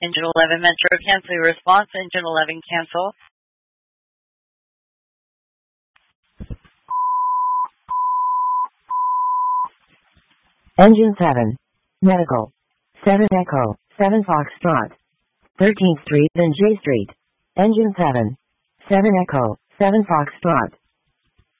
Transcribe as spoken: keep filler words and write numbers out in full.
Engine eleven Metro, cancel your response. Engine eleven, cancel. Engine seven. Medical. seven Echo. seven Foxtrot. thirteenth Street and J Street. Engine seven. seven Echo. seven Foxtrot.